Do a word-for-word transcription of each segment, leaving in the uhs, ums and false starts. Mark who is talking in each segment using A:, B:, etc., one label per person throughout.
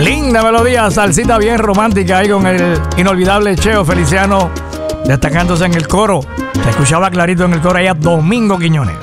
A: Linda melodía, salsita bien romántica ahí con el inolvidable Cheo Feliciano destacándose en el coro. Se escuchaba clarito en el coro allá Domingo Quiñones.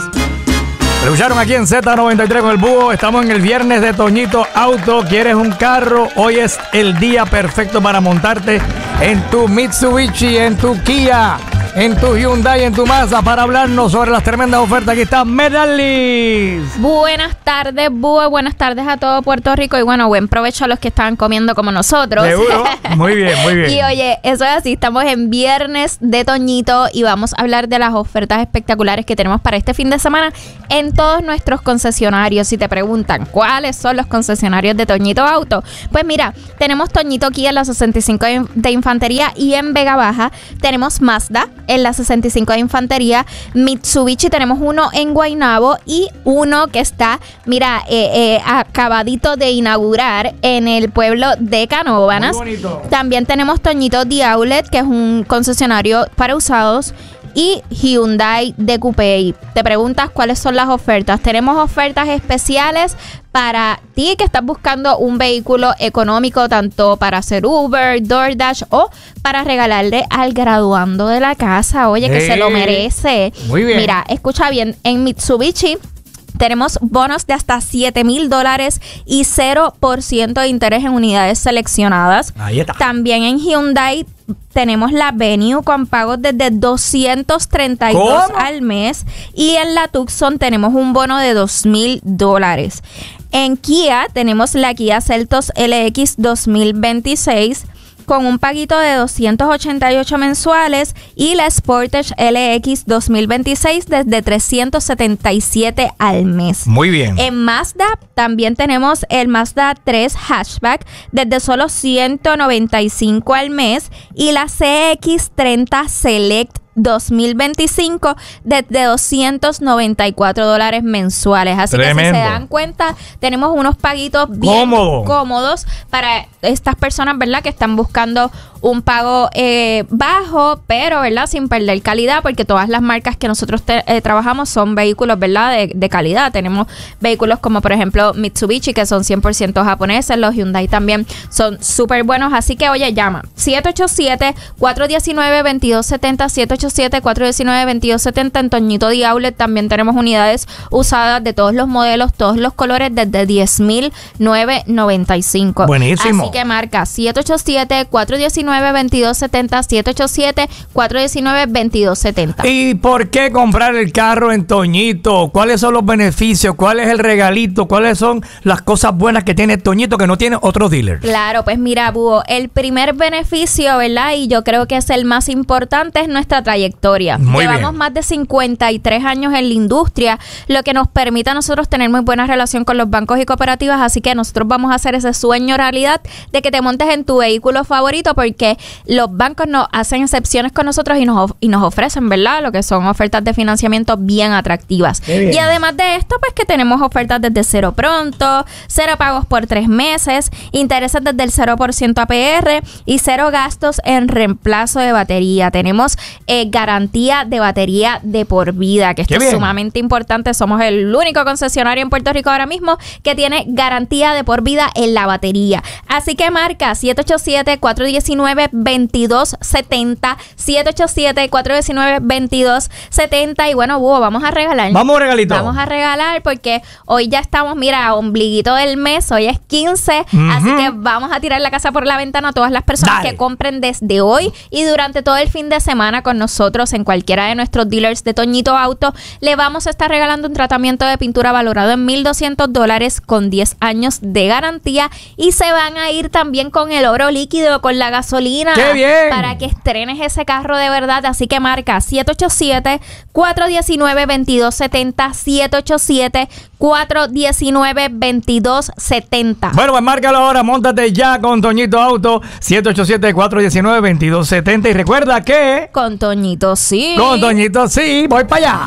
A: Lo escucharon aquí en Z noventa y tres con el Búho. Estamos en el viernes de Toñito Auto. ¿Quieres un carro? Hoy es el día perfecto para montarte en tu Mitsubishi, en tu Kia, en tu Hyundai, en tu Mazda, para hablarnos sobre las tremendas ofertas. Aquí está Medalis.
B: Buenas tardes, Búho. Buenas tardes a todo Puerto Rico. Y bueno, buen provecho a los que estaban comiendo como nosotros.
A: Seguro. Muy bien, muy bien.
B: Y oye, eso es así. Estamos en viernes de Toñito y vamos a hablar de las ofertas espectaculares que tenemos para este fin de semana en todos nuestros concesionarios. Si te preguntan cuáles son los concesionarios de Toñito Auto, pues mira, tenemos Toñito Kia en la sesenta y cinco de Infantería y en Vega Baja. Tenemos Mazda en la sesenta y cinco de Infantería, Mitsubishi tenemos uno en Guaynabo y uno que está, mira, eh, eh, acabadito de inaugurar en el pueblo de Canóvanas.
A: Muy bonito.
B: También tenemos Toñito The Outlet, que es un concesionario para usados, y Hyundai de Coupé. Te preguntas cuáles son las ofertas. Tenemos ofertas especiales para ti que estás buscando un vehículo económico, tanto para hacer Uber, DoorDash o para regalarle al graduando de la casa. Oye, que
A: hey,
B: se lo merece.
A: Muy bien.
B: Mira, escucha bien, en Mitsubishi tenemos bonos de hasta siete mil dólares y cero por ciento de interés en unidades seleccionadas.
A: Ahí está.
B: También en Hyundai tenemos la Venue con pagos desde doscientos treinta y dos
A: ¿Cómo?
B: al mes. Y en la Tucson tenemos un bono de dos mil dólares. En Kia tenemos la Kia Seltos L X dos mil veintiséis con un paguito de doscientos ochenta y ocho mensuales y la Sportage L X dos mil veintiséis desde trescientos setenta y siete al mes.
A: Muy bien.
B: En Mazda también tenemos el Mazda tres Hatchback desde solo ciento noventa y cinco al mes y la C X treinta Select dos mil veinticinco desde doscientos noventa y cuatro dólares mensuales. Así
A: Tremendo.
B: que si se dan cuenta, tenemos unos paguitos bien
A: Cómodo.
B: cómodos para estas personas, ¿verdad? Que están buscando un pago eh, bajo, pero, ¿verdad? Sin perder calidad, porque todas las marcas que nosotros te, eh, trabajamos son vehículos, ¿verdad? De, de calidad. Tenemos vehículos como, por ejemplo, Mitsubishi, que son cien por ciento japoneses. Los Hyundai también son súper buenos. Así que, oye, llama siete ocho siete, cuatro uno nueve, dos dos siete cero, siete ocho siete, cuatro uno nueve, dos dos siete cero. En Toñito The Outlet también tenemos unidades usadas de todos los modelos, todos los colores, desde diez mil novecientos noventa y cinco.
A: Buenísimo.
B: Así que marca siete ocho siete, cuatro uno nueve, dos dos siete cero, siete ocho siete, cuatro uno nueve, dos dos siete cero.
A: ¿Y por qué comprar el carro en Toñito? ¿Cuáles son los beneficios? ¿Cuál es el regalito? ¿Cuáles son las cosas buenas que tiene Toñito que no tiene otros dealers?
B: Claro, pues mira, Búho, el primer beneficio, ¿verdad? Y yo creo que es el más importante, es nuestra trayectoria.
A: Muy
B: Llevamos
A: bien.
B: más de cincuenta y tres años en la industria, lo que nos permite a nosotros tener muy buena relación con los bancos y cooperativas, así que nosotros vamos a hacer ese sueño realidad de que te montes en tu vehículo favorito, porque los bancos nos hacen excepciones con nosotros y nos, of- y nos ofrecen, ¿verdad? Lo que son ofertas de financiamiento bien atractivas.
A: Qué bien.
B: Y además de esto, pues que tenemos ofertas desde cero pronto, cero pagos por tres meses, intereses desde el cero por ciento A P R y cero gastos en reemplazo de batería. Tenemos eh, garantía de batería de por vida, que esto
A: Qué
B: es
A: bien.
B: sumamente importante. Somos el único concesionario en Puerto Rico ahora mismo que tiene garantía de por vida en la batería. Así que marca siete ocho siete, cuatro uno nueve, dos dos siete cero, siete ocho siete, cuatro uno nueve, dos dos siete cero. Y bueno, Búho, vamos a regalar.
A: Vamos a regalito.
B: Vamos a regalar porque hoy ya estamos, mira, a ombliguito del mes, hoy es quince,
A: Ujú.
B: así que vamos a tirar la casa por la ventana a todas las personas
A: Dale.
B: que compren desde hoy y durante todo el fin de semana con nosotros en cualquiera de nuestros dealers de Toñito Auto. Le vamos a estar regalando un tratamiento de pintura valorado en mil doscientos dólares con diez años de garantía y se van a ir también con el oro líquido, con la gasolina.
A: ¡Qué bien!
B: Para que estrenes ese carro de verdad. Así que marca siete ocho siete, cuatro uno nueve, dos dos siete cero, siete ocho siete, cuatro uno nueve, dos dos siete cero.
A: Bueno, pues márcalo ahora, móntate ya con Toñito Auto, siete ocho siete, cuatro uno nueve, dos dos siete cero. Y recuerda que
B: Con Toñito, sí.
A: con Toñito sí, voy para allá.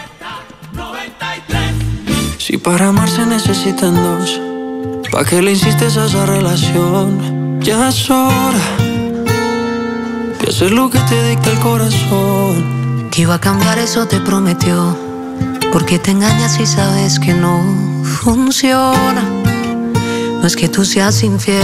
C: Si para amar se necesitan dos, ¿pa' qué le insistes a esa relación? Ya es hora de hacer lo que te dicta el corazón.
D: Que iba a cambiar, eso te prometió. ¿Por qué te engañas si sabes que no funciona? No es que tú seas infiel,